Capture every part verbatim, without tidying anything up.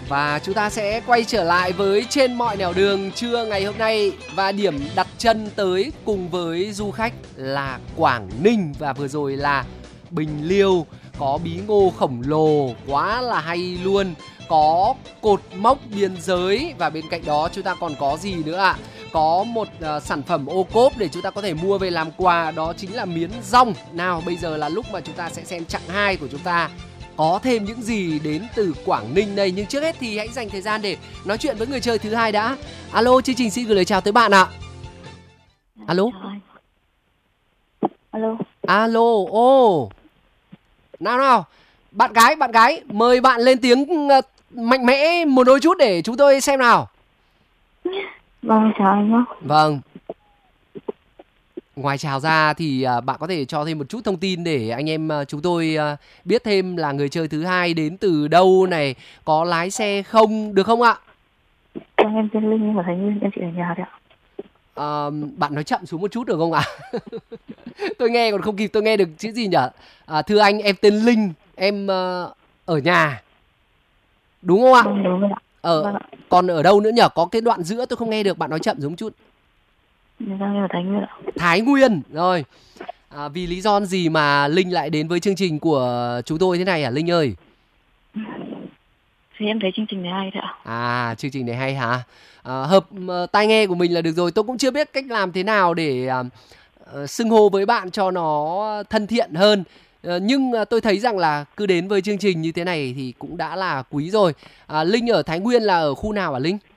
Và chúng ta sẽ quay trở lại với Trên Mọi Nẻo Đường trưa ngày hôm nay. Và điểm đặt chân tới cùng với du khách là Quảng Ninh. Và vừa rồi là Bình Liêu, có bí ngô khổng lồ quá là hay luôn, có cột mốc biên giới. Và bên cạnh đó chúng ta còn có gì nữa ạ? À? Có một uh, sản phẩm ô cốp để chúng ta có thể mua về làm quà, đó chính là miến dong. Nào bây giờ là lúc mà chúng ta sẽ xem chặng hai của chúng ta có thêm những gì đến từ Quảng Ninh đây. Nhưng trước hết thì hãy dành thời gian để nói chuyện với người chơi thứ hai đã. Alo, chương trình xin gửi lời chào tới bạn ạ. Alo. Alo. Alo, ô oh. Nào nào, bạn gái, bạn gái, mời bạn lên tiếng uh, mạnh mẽ một đôi chút để chúng tôi xem nào. Vâng, chào anh nhé. Vâng. Ngoài chào ra thì uh, bạn có thể cho thêm một chút thông tin để anh em uh, chúng tôi uh, biết thêm là người chơi thứ hai đến từ đâu này, có lái xe không, được không ạ? Vâng, em tên Linh, nhưng mà thấy em chị ở nhà đấy ạ. Uh, bạn nói chậm xuống một chút được không ạ? Tôi nghe còn không kịp, tôi nghe được chữ gì nhỉ? À, thưa anh, em tên Linh, em uh, ở nhà, đúng không ạ? Vâng, đúng rồi ạ. Ở, vâng ạ. Còn ở đâu nữa nhỉ? Có cái đoạn giữa tôi không nghe được, bạn nói chậm xuống một chút. Vâng, em ở Thái Nguyên ạ. Thái Nguyên, rồi. À, vì lý do gì mà Linh lại đến với chương trình của chúng tôi thế này hả Linh ơi? Thì em thấy chương trình này hay thôi ạ. À, chương trình này hay hả? À, hợp uh, tai nghe của mình là được rồi. Tôi cũng chưa biết cách làm thế nào để uh, uh, xưng hô với bạn cho nó thân thiện hơn. Uh, nhưng uh, tôi thấy rằng là cứ đến với chương trình như thế này thì cũng đã là quý rồi. À, Linh ở Thái Nguyên là ở khu nào hả Linh?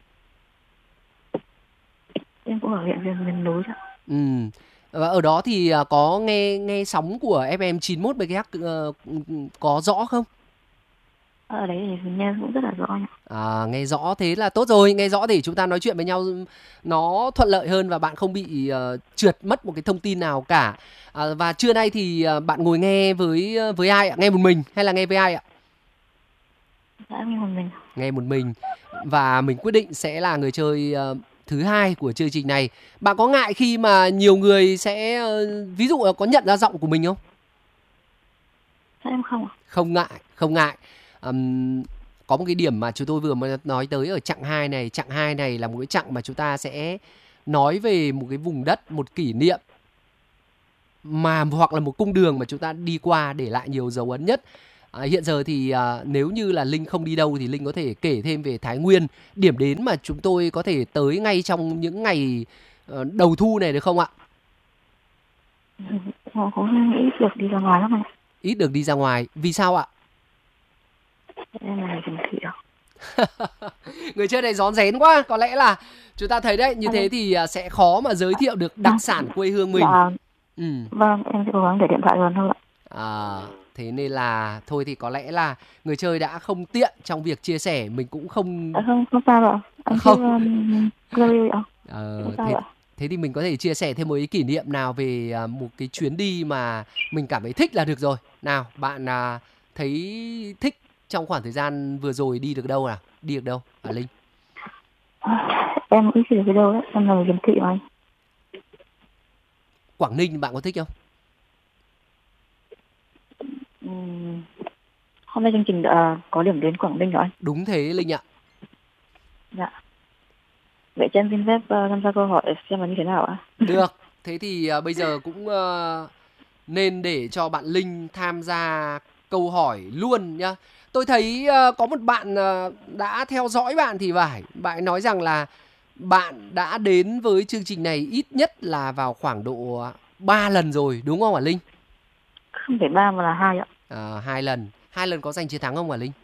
Em cũng ở huyện miền miền núi ạ. Ừ. Và ở đó thì uh, có nghe nghe sóng của ép em chín mươi mốt MHz uh, có rõ không? Ở đấy thì nghe cũng rất là rõ nhỉ. À, nghe rõ thế là tốt rồi. Nghe rõ thì chúng ta nói chuyện với nhau nó thuận lợi hơn và bạn không bị uh, trượt mất một cái thông tin nào cả. À, và trưa nay thì uh, bạn ngồi nghe với với ai ạ? Nghe một mình hay là nghe với ai ạ? Dạ, nghe một mình. Nghe một mình. Và mình quyết định sẽ là người chơi uh, thứ hai của chương trình này. Bạn có ngại khi mà nhiều người sẽ uh, ví dụ là có nhận ra giọng của mình không? Dạ, em không ạ. Không ngại, không ngại. Um, có một cái điểm mà chúng tôi vừa mới nói tới ở chặng hai này. Chặng hai này là một cái chặng mà chúng ta sẽ nói về một cái vùng đất, một kỷ niệm mà hoặc là một cung đường mà chúng ta đi qua để lại nhiều dấu ấn nhất. À, hiện giờ thì à, nếu như là Linh không đi đâu thì Linh có thể kể thêm về Thái Nguyên, điểm đến mà chúng tôi có thể tới ngay trong những ngày uh, đầu thu này được không ạ? Em cũng ít được đi ra ngoài lắm anh. Ít được đi ra ngoài, vì sao ạ? Em là người Trần Thị ạ. Người chơi này rón rén quá. Có lẽ là chúng ta thấy đấy, như thế thì sẽ khó mà giới thiệu được đặc sản quê hương mình. Dạ, ừ. vâng, em sẽ cố gắng để điện thoại gần thôi ạ. À, thế nên là thôi thì có lẽ là người chơi đã không tiện trong việc chia sẻ. Mình cũng không... À, không, không sao ạ. Anh không. cứ um, ạ. Ờ, thế, thế thì mình có thể chia sẻ thêm một cái kỷ niệm nào về uh, một cái chuyến đi mà mình cảm thấy thích là được rồi. Nào, bạn uh, thấy thích trong khoảng thời gian vừa rồi đi được đâu nào? Đi được đâu hả Linh? Em ít được cái đâu đấy, em là người Trần Thị mà anh. Quảng Ninh bạn có thích không? Uhm, hôm nay chương trình đã có điểm đến Quảng Ninh rồi anh. Đúng thế Linh ạ. Dạ. Vậy cho em xin phép uh, tham gia câu hỏi xem là như thế nào ạ? Được, thế thì uh, bây giờ cũng uh, nên để cho bạn Linh tham gia câu hỏi luôn nhá. Tôi thấy uh, có một bạn uh, đã theo dõi bạn thì phải. Bạn nói rằng là bạn đã đến với chương trình này ít nhất là vào khoảng độ ba lần rồi, đúng không hả Linh? Không phải ba mà là hai ạ. À, hai lần. Hai lần có giành chiến thắng không hả Linh?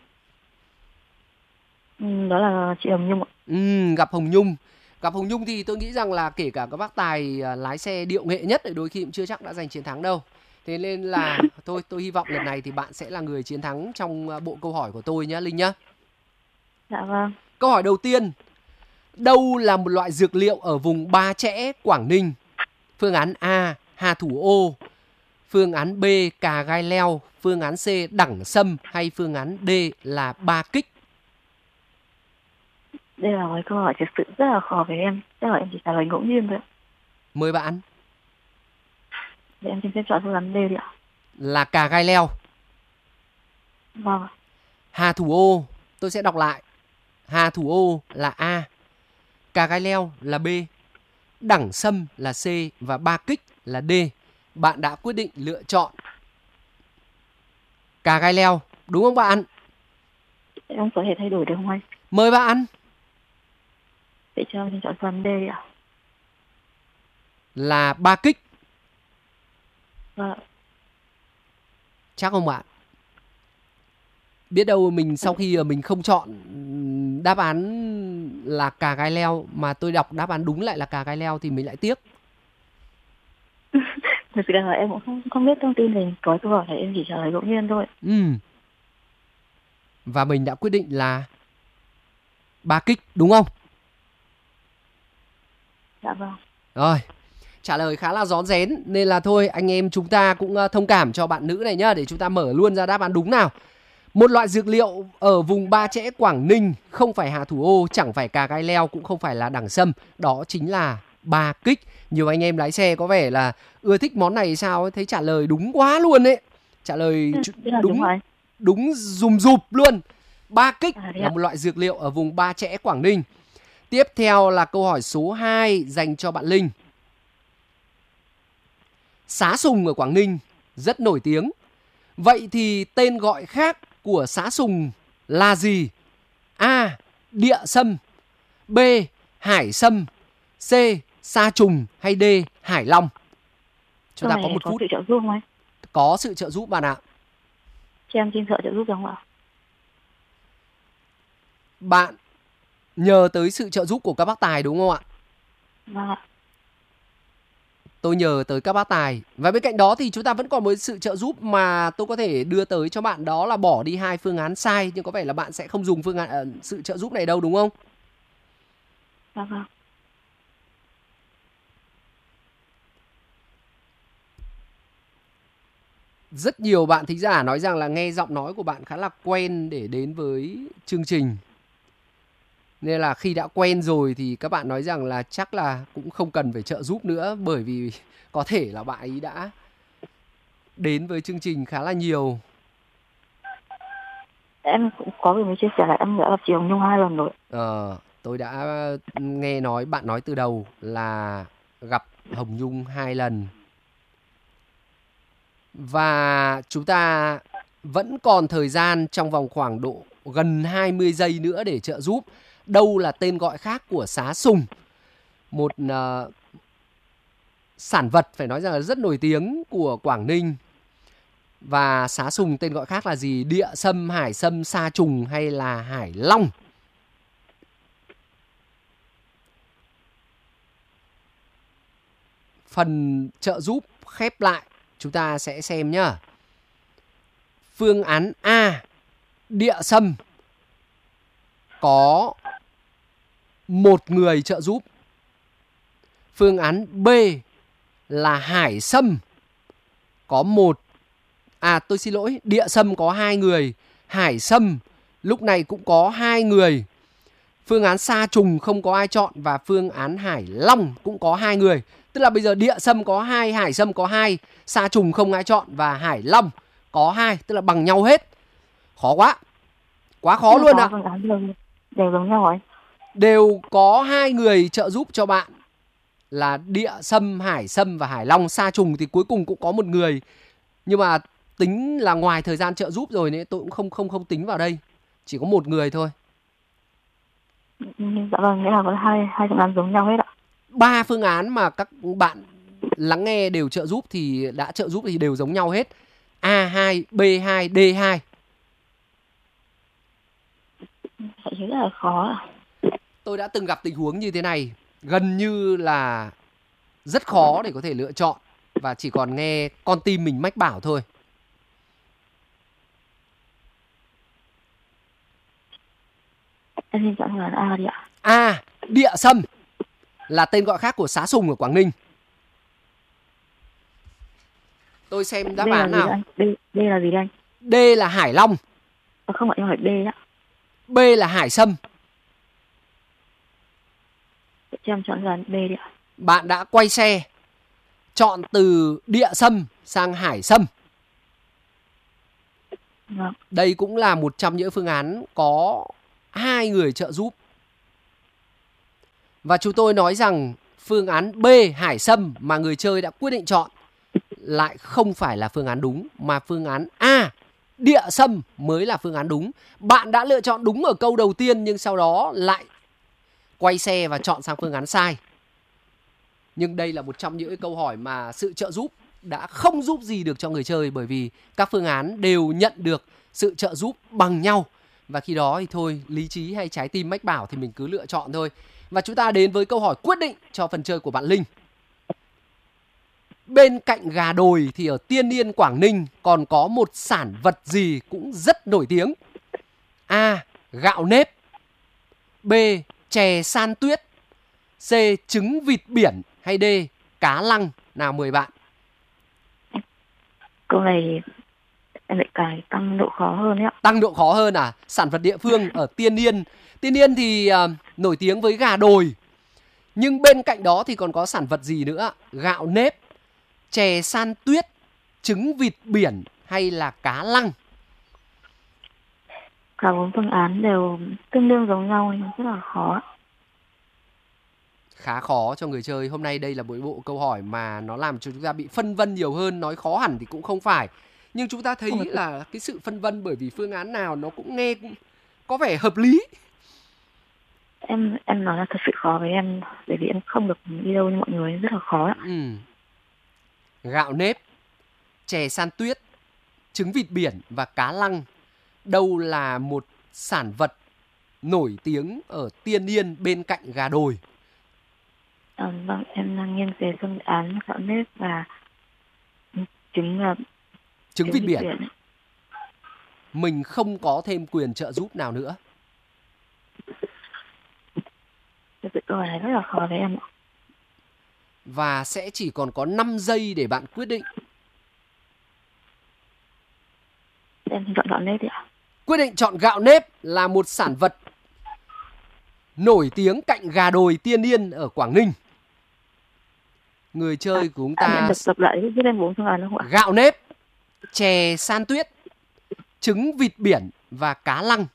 Ừ, đó là chị Hồng Nhung ạ. Ừ, gặp Hồng Nhung. Gặp Hồng Nhung thì tôi nghĩ rằng là kể cả các bác tài uh, lái xe điệu nghệ nhất thì đôi khi cũng chưa chắc đã giành chiến thắng đâu. Thế nên là tôi tôi hy vọng lần này thì bạn sẽ là người chiến thắng trong uh, bộ câu hỏi của tôi nhá Linh nhá. Dạ vâng. Câu hỏi đầu tiên. Đâu là một loại dược liệu ở vùng Ba Chẽ, Quảng Ninh? Phương án A, hà thủ ô. Phương án B, cà gai leo. Phương án C, đẳng sâm. Hay phương án D là ba kích? Đây là một câu hỏi thực sự rất là khó với em. Chắc là em chỉ trả lời ngẫu nhiên thôi. Mời bạn. Để em xin phép chọn phương án D đi ạ. Là cà gai leo. Vâng. Hà thủ ô. Tôi sẽ đọc lại. Hà Thủ Ô là A, Cà Gai Leo là B, Đẳng Sâm là C và Ba Kích là D. Bạn đã quyết định lựa chọn Cà Gai Leo, đúng không bạn? Em có thể thay đổi được không anh? Mời bạn. Vậy cho em chọn phần D ạ. Là Ba Kích. Vâng. Chắc không bạn? Biết đâu mình sau khi mình không chọn đáp án là Cà Gai Leo mà tôi đọc đáp án đúng lại là Cà Gai Leo thì mình lại tiếc. Thực sự là em cũng không không biết thông tin về có câu hỏi này, em chỉ trả lời ngẫu nhiên thôi. Ừ. Và mình đã quyết định là Ba Kích, đúng không? Dạ vâng. Rồi, trả lời khá là rón rén nên là thôi anh em chúng ta cũng thông cảm cho bạn nữ này nhá, để chúng ta mở luôn ra đáp án đúng nào. Một loại dược liệu ở vùng Ba Chẽ Quảng Ninh, không phải Hà Thủ Ô, chẳng phải Cà Gai Leo, cũng không phải là Đẳng Sâm, đó chính là Ba Kích. Nhiều anh em lái xe có vẻ là ưa thích món này sao ấy, thấy trả lời đúng quá luôn đấy. Trả lời Ừ, đúng đúng, đúng dùm dụp luôn. Ba Kích à, là một loại dược liệu ở vùng Ba Chẽ Quảng Ninh. Tiếp theo là câu hỏi số hai dành cho bạn Linh. Xá sùng ở Quảng Ninh rất nổi tiếng. Vậy thì tên gọi khác của xá sùng là gì? A. Địa sâm, B. Hải sâm, C. Sa trùng hay D. Hải long? Chúng ta có một có phút. sự trợ giúp không anh? Có sự trợ giúp bạn ạ. Cho em xin trợ giúp được không ạ? Bạn nhờ tới sự trợ giúp của các bác tài đúng không ạ? Vâng ạ. Tôi nhờ tới các bác tài. Và bên cạnh đó thì chúng ta vẫn còn một sự trợ giúp mà tôi có thể đưa tới cho bạn, đó là bỏ đi hai phương án sai. Nhưng có vẻ là bạn sẽ không dùng phương án uh, sự trợ giúp này đâu đúng không? Vâng vâng. Rất nhiều bạn thính giả nói rằng là nghe giọng nói của bạn khá là quen để đến với chương trình. Nên là khi đã quen rồi thì các bạn nói rằng là chắc là cũng không cần phải trợ giúp nữa, bởi vì có thể là bạn ấy đã đến với chương trình khá là nhiều. Em cũng có vừa mới chia sẻ là em đã gặp chị Hồng Nhung hai lần rồi. Ờ, tôi đã nghe nói bạn nói từ đầu là gặp Hồng Nhung hai lần. Và chúng ta vẫn còn thời gian trong vòng khoảng độ gần hai mươi giây nữa để trợ giúp. Đâu là tên gọi khác của xá sùng, một uh, sản vật phải nói rằng là rất nổi tiếng của Quảng Ninh. Và xá sùng tên gọi khác là gì? Địa sâm, hải sâm, sa trùng hay là hải long? Phần trợ giúp khép lại chúng ta sẽ xem nhá. Phương án A, địa sâm, có một người trợ giúp. Phương án B là hải sâm, có một À tôi xin lỗi, địa sâm có hai người, hải sâm lúc này cũng có hai người. Phương án sa trùng không có ai chọn và phương án hải long cũng có hai người. Tức là bây giờ địa sâm có hai, hải sâm có hai, sa trùng không ai chọn và hải long có hai, tức là bằng nhau hết. Khó quá. Quá khó luôn ạ. À. Đều, đều giống nhau rồi. Đều có hai người trợ giúp cho bạn là địa sâm, hải sâm và hải long. Sa trùng thì cuối cùng cũng có một người. Nhưng mà tính là ngoài thời gian trợ giúp rồi nên tôi cũng không không không tính vào đây. Chỉ có một người thôi. Dạ vâng, nghĩa là có hai hai phương án giống nhau hết ạ. Ba phương án mà các bạn lắng nghe đều trợ giúp thì đã trợ giúp thì đều giống nhau hết. A hai, B hai, D hai. Vậy chứ rất là khó ạ. Tôi đã từng gặp tình huống như thế này, gần như là rất khó để có thể lựa chọn và chỉ còn nghe con tim mình mách bảo thôi. Em xin chọn phương án A đi ạ. A, địa sâm là tên gọi khác của xá sùng ở Quảng Ninh. Tôi xem đáp án nào. D, D là gì đây anh? D là hải long. À, không ạ, em hỏi B ạ. B là hải sâm. Cho em chọn phương án B đi ạ. Bạn đã quay xe, chọn từ địa sâm sang hải sâm. Vâng. Đây cũng là một trong những phương án có hai người trợ giúp. Và chúng tôi nói rằng phương án B, hải sâm mà người chơi đã quyết định chọn lại không phải là phương án đúng, mà phương án A, địa sâm mới là phương án đúng. Bạn đã lựa chọn đúng ở câu đầu tiên nhưng sau đó lại quay xe và chọn sang phương án sai. Nhưng đây là một trong những câu hỏi mà sự trợ giúp đã không giúp gì được cho người chơi, bởi vì các phương án đều nhận được sự trợ giúp bằng nhau. Và khi đó thì thôi, lý trí hay trái tim mách bảo thì mình cứ lựa chọn thôi. Và chúng ta đến với câu hỏi quyết định cho phần chơi của bạn Linh. Bên cạnh gà đồi thì ở Tiên Yên, Quảng Ninh còn có một sản vật gì cũng rất nổi tiếng? A. Gạo nếp. B. Chè san tuyết. C. Trứng vịt biển. Hay D. Cá lăng. Nào mời bạn. Câu này em lại càng tăng độ khó hơn ấy ạ. Tăng độ khó hơn à? Sản vật địa phương ở Tiên Yên. Tiên Yên thì uh, nổi tiếng với gà đồi. Nhưng bên cạnh đó thì còn có sản vật gì nữa? Gạo nếp, chè san tuyết, trứng vịt biển hay là cá lăng? Cả bốn phương án đều tương đương giống nhau nhưng rất là khó. Khá khó cho người chơi. Hôm nay đây là một bộ câu hỏi mà nó làm cho chúng ta bị phân vân nhiều hơn. Nói khó hẳn thì cũng không phải. Nhưng chúng ta thấy là cái sự phân vân bởi vì phương án nào nó cũng nghe cũng có vẻ hợp lý. Em em nói là thật sự khó với em, bởi vì em không được đi đâu như mọi người, rất là khó ạ. Ừ. Gạo nếp, chè san tuyết, trứng vịt biển và cá lăng đâu là một sản vật nổi tiếng ở Tiên Yên bên cạnh gà đồi? À, vâng, em đang nghiêng về phương án gạo nếp và trứng uh, trứng vịt biển. biển. Mình không có thêm quyền trợ giúp nào nữa. Thực sự câu hỏi này rất là khó với em ạ. Và sẽ chỉ còn có năm giây để bạn quyết định. Em chọn gạo nếp đi ạ. Quyết định chọn gạo nếp là một sản vật nổi tiếng cạnh gà đồi Tiên Yên ở Quảng Ninh. Người chơi à, của chúng ta à, được tập lại viết lên bốn phương án không ạ? Gạo nếp, chè san tuyết, trứng vịt biển và cá lăng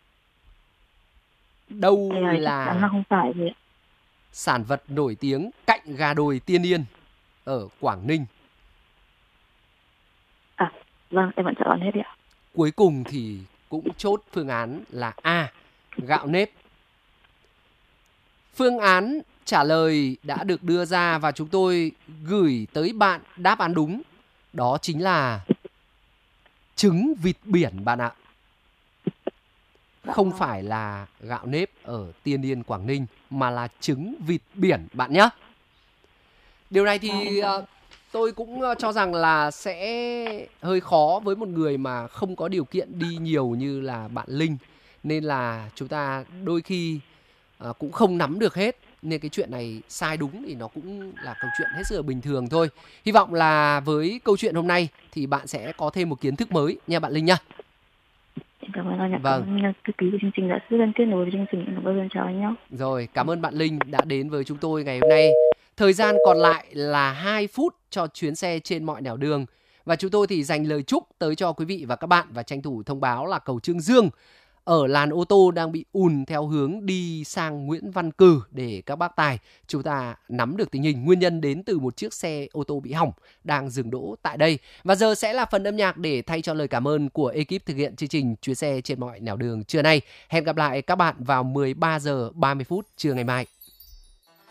đâu Đây là là không phải gì. sản vật nổi tiếng cạnh gà đồi Tiên Yên ở Quảng Ninh? À, vâng, em vẫn chọn hết đi ạ. Cuối cùng thì cũng chốt phương án là A, gạo nếp. Phương án trả lời đã được đưa ra và chúng tôi gửi tới bạn đáp án đúng. Đó chính là trứng vịt biển bạn ạ. Không phải là gạo nếp ở Tiên Yên, Quảng Ninh, mà là trứng vịt biển bạn nhé. Điều này thì uh, tôi cũng cho rằng là sẽ hơi khó với một người mà không có điều kiện đi nhiều như là bạn Linh. Nên là chúng ta đôi khi uh, cũng không nắm được hết. Nên cái chuyện này sai đúng thì nó cũng là câu chuyện hết sức là bình thường thôi. Hy vọng là với câu chuyện hôm nay thì bạn sẽ có thêm một kiến thức mới nha bạn Linh nha. Cảm ơn anh ạ. Vâng. Cảm ơn thư ký của chương trình đã rất thân kết nối với chương trình. Cảm ơn, chào anh nhé. Rồi, cảm ơn bạn Linh đã đến với chúng tôi ngày hôm nay. Thời gian còn lại là hai phút cho chuyến xe trên mọi nẻo đường. Và chúng tôi thì dành lời chúc tới cho quý vị và các bạn và tranh thủ thông báo là cầu Trương Dương ở làn ô tô đang bị ùn theo hướng đi sang Nguyễn Văn Cừ để các bác tài chúng ta nắm được tình hình. Nguyên nhân đến từ một chiếc xe ô tô bị hỏng đang dừng đỗ tại đây. Và giờ sẽ là phần âm nhạc để thay cho lời cảm ơn của ekip thực hiện chương trình chuyến xe trên mọi nẻo đường trưa nay. Hẹn gặp lại các bạn vào mười ba giờ ba mươi phút trưa ngày mai.